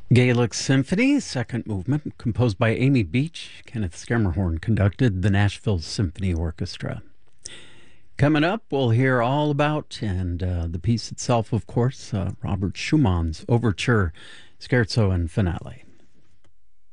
Gaelic Symphony, second movement, composed by Amy Beach. Kenneth Schermerhorn conducted the Nashville Symphony Orchestra. Coming up, we'll hear all about, and the piece itself, of course, Robert Schumann's Overture, Scherzo, and Finale.